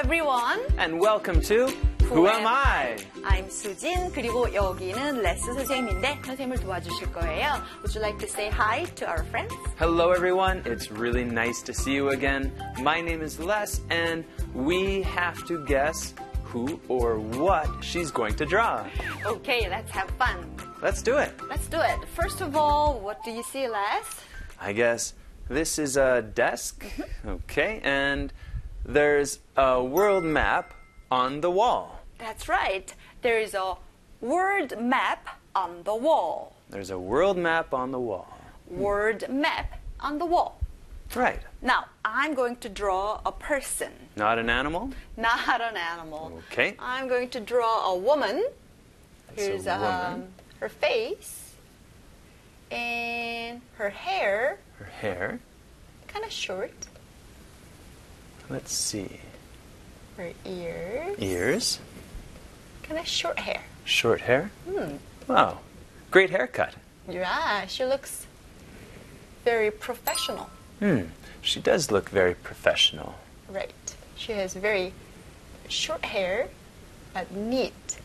everyone. And welcome to Who Am I? I'm 수진. 그리고 여기는 레스 선생님인데 선생님을 도와주실 거예요. Would you like to say hi to our friends? Hello everyone, it's really nice to see you again. My name is Les and we have to guess who or what she's going to draw. Okay, let's have fun. Let's do it. Let's do it. First of all, what do you see, Les? I guess this is a desk. Okay, and there's a world map on the wall. That's right. There is a world map on the wall. There's a world map on the wall. World map on the wall. Right. Now, I'm going to draw a person. Not an animal? Not an animal. Okay. I'm going to draw a woman. That's Here's a woman. Her face and her hair. Her hair. Kind of short. Let's see. Her ears. Ears. Kind of short hair. Short hair. Wow. Great haircut. Yeah, she looks very professional. She does look very professional. Right. She has very short hair, but neat.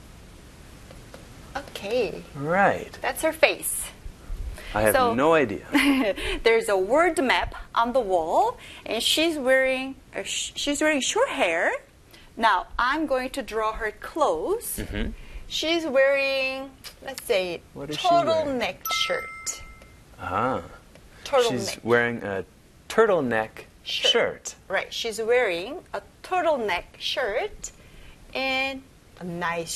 Okay. Right. That's her face. I have no idea. There's a word map on the wall, and she's wearing short hair. Now I'm going to draw her clothes. She's wearing, let's say, What is she wearing? turtleneck shirt. Ah. Turtleneck. She's wearing a turtleneck shirt. Right. She's wearing a turtleneck shirt and a nice